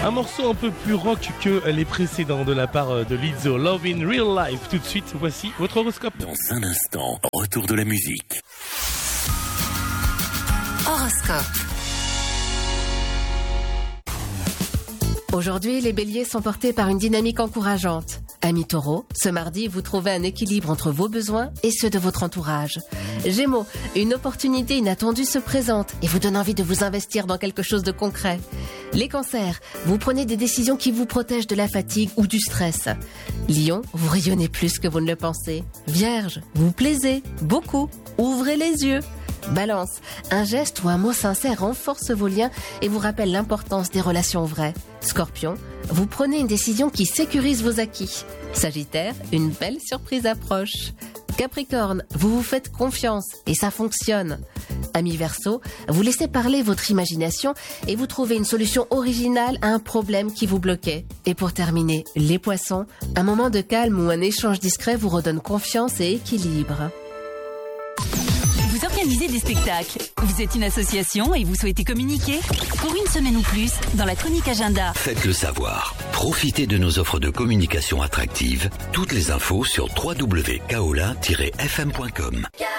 Un morceau un peu plus rock que les précédents de la part de Lizzo, Love in Real Life. Tout de suite, voici votre horoscope. Dans un instant, retour de la musique. Horoscope. Aujourd'hui, les béliers sont portés par une dynamique encourageante. Amis taureaux, ce mardi, vous trouvez un équilibre entre vos besoins et ceux de votre entourage. Gémeaux, une opportunité inattendue se présente et vous donne envie de vous investir dans quelque chose de concret. Les cancers, vous prenez des décisions qui vous protègent de la fatigue ou du stress. Lion, vous rayonnez plus que vous ne le pensez. Vierge, vous plaisez beaucoup. Ouvrez les yeux. Balance, un geste ou un mot sincère renforce vos liens et vous rappelle l'importance des relations vraies. Scorpion, vous prenez une décision qui sécurise vos acquis. Sagittaire, une belle surprise approche. Capricorne, vous vous faites confiance et ça fonctionne. Amis Verseau, vous laissez parler votre imagination et vous trouvez une solution originale à un problème qui vous bloquait. Et pour terminer, les Poissons, un moment de calme ou un échange discret vous redonne confiance et équilibre. Vous organisez des spectacles, vous êtes une association et vous souhaitez communiquer? Pour une semaine ou plus, dans la chronique agenda. Faites-le savoir. Profitez de nos offres de communication attractives. Toutes les infos sur www.kaolin-fm.com.